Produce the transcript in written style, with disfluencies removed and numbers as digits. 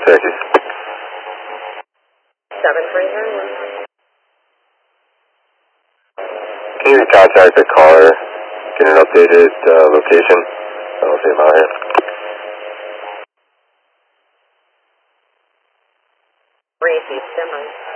taxis. 7391. Can you contact the caller, get an updated location? I'll see him out here. 3 Simmer.